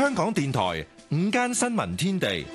香港電台午間新聞天地，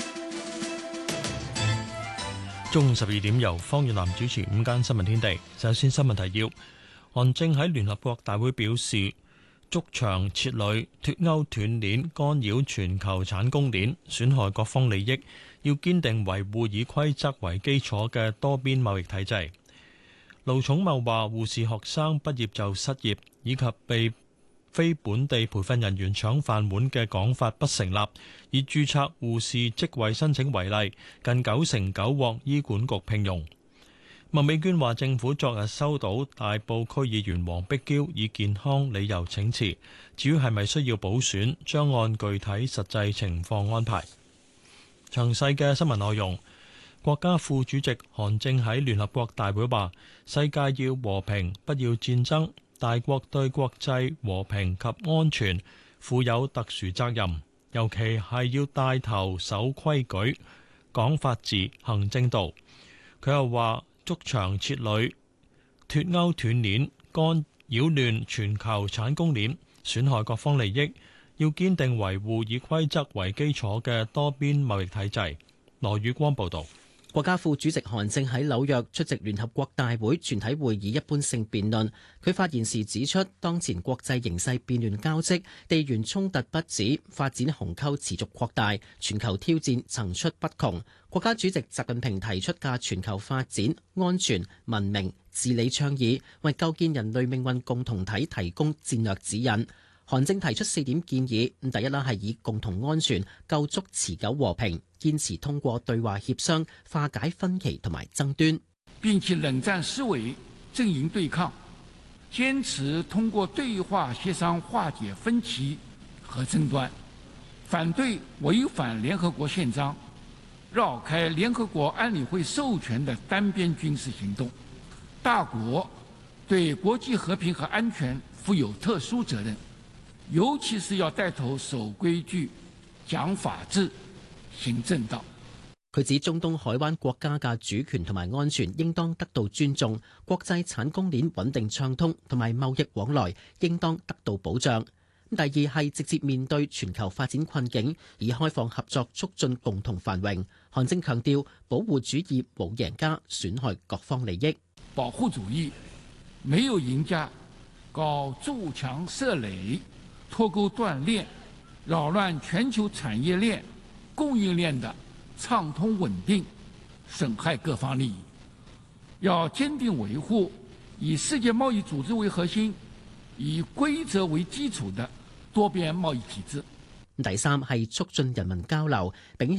中午12點由方遠南主持午間新聞天地。首先新聞提要：韓正喺聯合國大會表示，築牆設壘、脫鈎斷鏈、干擾全球產供鏈，損害各方利益，要堅定維護以規則為基礎嘅多邊貿易體制。盧寵茂話，護士學生畢業就失業，以及被非本地培訓人員搶飯碗嘅講法不成立，以註冊護士職位申請為例，近99%獲醫管局聘用。麥美娟話，政府昨日收到大埔區議員黃碧嬌以健康理由請辭，至於係咪需要補選，將按具體實際情況安排。詳細嘅新聞內容。國家副主席韓正喺聯合國大會話，世界要和平，不要戰爭。大國對國際和平及安全負有特殊責任，尤其係要帶頭守規矩、講法治、行正道。佢又話，築牆設壘、脫鈎斷鏈、干擾亂全球產供鏈，損害各方利益，要堅定維護以規則為基礎嘅多邊貿易體制。羅宇光報導。 國家副主席韓正喺紐約出席聯合國大會全體會議一般性辯論。佢發言時指出，當前國際形勢變亂交織，地緣衝突不止，發展鴻溝持續擴大，全球挑戰層出不窮。國家主席習近平提出嘅全球發展、安全、文明、治理倡議，為構建人類命運共同體提供戰略指引。韓正提出4點建議，第一啦係以共同安全構築持久和平，堅持通過對話協商化解分歧同埋爭端， 摒棄冷戰思維、陣營對抗，堅持通過對話協商化解分歧和爭端，反對違反聯合國憲章、繞開聯合國安理會授權的單邊軍事行動。大國對國際和平和安全負有特殊責任，尤其是要帶頭守規矩、講法治、行正道。 佢指中東海灣國家嘅主權同埋安全應當得到尊重，國際產供鏈穩定暢通同埋貿易往來應當得到保障。第二係直接面對全球發展困境，以開放合作促進共同繁榮。韓正強調，保護主義冇贏家，損害各方利益。 保護主義沒有贏家，搞築牆設壘、脫鈎斷鏈，擾亂全球產業鏈、供應鏈的暢通穩定，損害各方利益。要堅定維護以世界貿易組織為核心、以規則為基礎的多邊貿易體制。 第三係促進人民交流，並